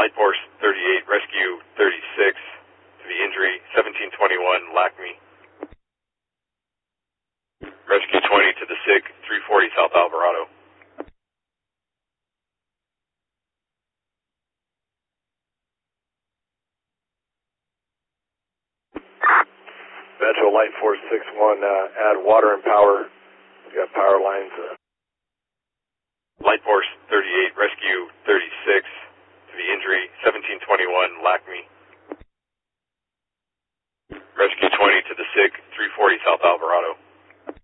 Light Force 38, Rescue 36 to the injury, 1721 LACME. Rescue 20 to the SIG, 340 South Alvarado. Metro Light Force 61, add water and power. We got power lines. Light Force 38, Rescue